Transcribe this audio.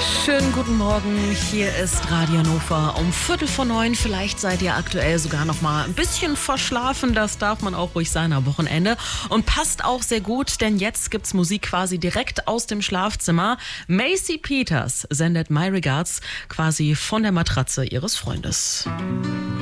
Schönen guten Morgen, hier ist Radio Hannover um 8:45. Vielleicht seid ihr aktuell sogar noch mal ein bisschen verschlafen, das darf man auch ruhig sein am Wochenende. Und passt auch sehr gut, denn jetzt gibt's Musik quasi direkt aus dem Schlafzimmer. Macy Peters sendet My Regards quasi von der Matratze ihres Freundes.